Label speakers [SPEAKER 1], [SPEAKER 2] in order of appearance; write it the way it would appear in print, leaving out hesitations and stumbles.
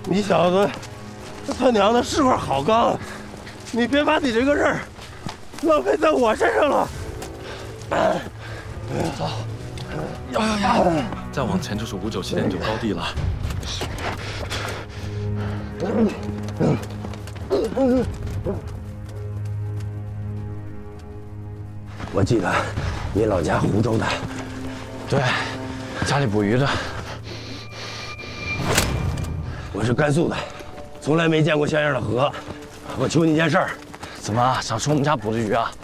[SPEAKER 1] 你小子，他娘的是块好钢，你别把你这个刃浪费在我身上了。
[SPEAKER 2] 走，呀，再往前就是597.9高地了。
[SPEAKER 1] 我记得你老家湖州的，
[SPEAKER 3] 对，家里捕鱼的。
[SPEAKER 1] 我是甘肃的，从来没见过像样的河。我求你件事儿，
[SPEAKER 3] 怎么想从我们家捕的鱼啊？